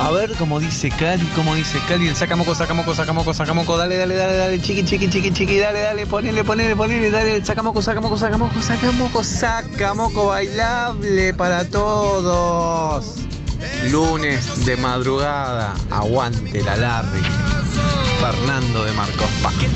A ver cómo dice Cali, el saca moco, dale, chiqui, dale, ponele, dale, saca moco, bailable para todos. Lunes de madrugada, aguante la Larry. Fernando de Marcos Paz.